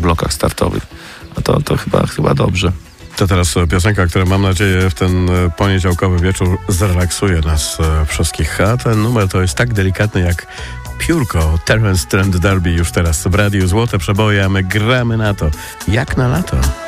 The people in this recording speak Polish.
blokach startowych. A to chyba dobrze. To teraz piosenka, która mam nadzieję w ten poniedziałkowy wieczór zrelaksuje nas wszystkich. A ten numer to jest tak delikatny jak piórko. Terence Trent D'Arby już teraz w radiu. Złote przeboje, a my gramy na to jak na lato.